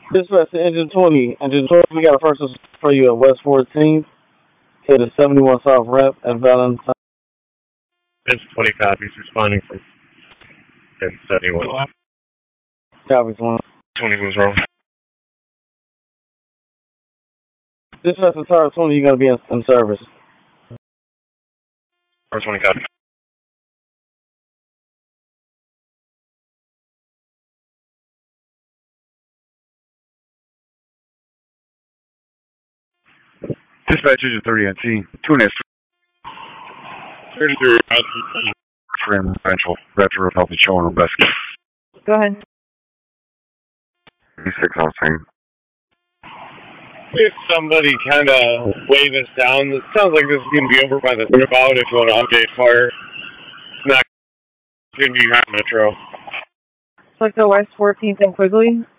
Dispatch to Engine 20. Engine 20, we got a first for you at West 14th. Hit a 71 South Rep at Valentine. It's 20 copies responding from 71. Copies 1. 20 was wrong. Dispatch to Tower 20, you're going to be in service. Tower 20 copy. Dispatch Engine 30 NT. 2 and 33 frame residential. Raptor of healthy children rescue. Go ahead. 36 on scene. If somebody kind of wave us down, it sounds like this is going to be over by the roundabout if you want to update fire. It's not going to be hot metro. Select the West 14th and Quigley.